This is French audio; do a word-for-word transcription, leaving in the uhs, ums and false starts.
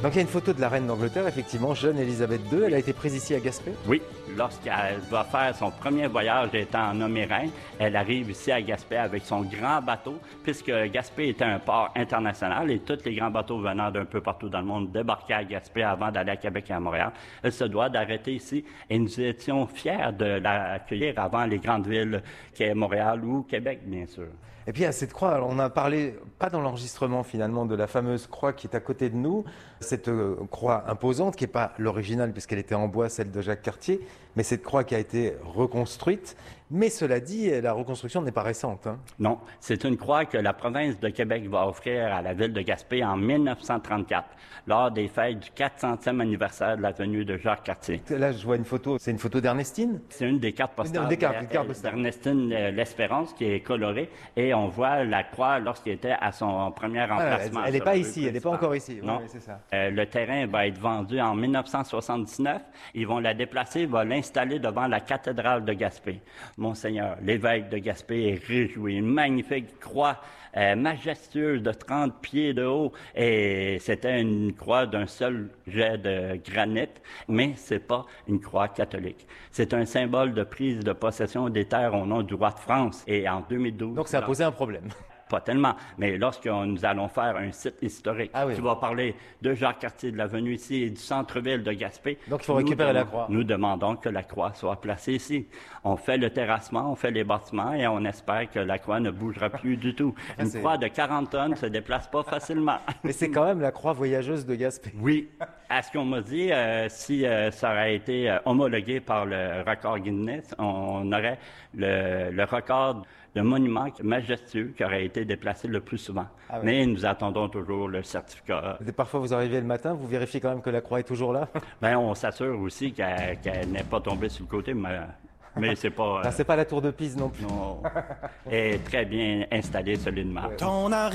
Donc il y a une photo de la reine d'Angleterre, effectivement, jeune Élisabeth deux. Elle a été prise ici à Gaspé? Oui, lorsqu'elle va faire son premier voyage étant nommée reine, elle arrive ici à Gaspé avec son grand bateau, puisque Gaspé était un port international et tous les grands bateaux venant d'un peu partout dans le monde débarquaient à Gaspé avant d'aller à Québec et à Montréal. Elle se doit d'arrêter ici et nous étions fiers de l'accueillir avant les grandes villes qu'est Montréal ou Québec, bien sûr. Et puis à cette croix, alors on a parlé, pas dans l'enregistrement finalement, de la fameuse croix qui est à côté de nous, cette euh, croix imposante qui n'est pas l'originale puisqu'elle était en bois, celle de Jacques Cartier, mais cette croix qui a été reconstruite. Mais cela dit, la reconstruction n'est pas récente. Hein. Non, c'est une croix que la province de Québec va offrir à la ville de Gaspé en mille neuf cent trente-quatre, lors des fêtes du quatre centième anniversaire de la venue de Jacques Cartier. Là, je vois une photo, c'est une photo d'Ernestine? C'est une des cartes postales des cartes, des cartes postales. d'Ernestine l'Espérance qui est colorée et on voit la croix lorsqu'il était à son premier emplacement. Ah, elle n'est pas ici, elle n'est pas encore ici. Non, oui, c'est ça. Euh, le terrain va être vendu en mille neuf cent soixante-dix-neuf. Ils vont la déplacer, vont l'installer devant la cathédrale de Gaspé. Monseigneur, l'évêque de Gaspé est réjoui. Une magnifique croix euh, majestueuse de trente pieds de haut. Et c'était une croix d'un seul jet de granit, mais c'est pas une croix catholique. C'est un symbole de prise de possession des terres au nom du roi de France. Et en deux mille douze... Donc ça a posé un problème. Pas tellement, mais lorsque nous allons faire un site historique ah oui. qui va parler de Jacques Cartier, de la venue ici et du centre-ville de Gaspé. Donc il faut récupérer la croix. Nous demandons que la croix soit placée ici. On fait le terrassement, on fait les bâtiments et on espère que la croix ne bougera plus du tout. Enfin, Une croix de quarante tonnes ne se déplace pas facilement. Mais c'est quand même la croix voyageuse de Gaspé. Oui. À ce qu'on m'a dit, euh, si euh, ça aurait été euh, homologué par le record Guinness, on aurait le, le record de monument majestueux qui aurait été déplacé le plus souvent. Ah oui. Mais nous attendons toujours le certificat. Et parfois, vous arrivez le matin, vous vérifiez quand même que la croix est toujours là? Bien, on s'assure aussi qu'elle qu'elle n'est pas tombée sur le côté, mais, mais c'est pas... Euh... c'est pas la tour de Pise non plus. Non. Elle est très bien installée solidement. Ton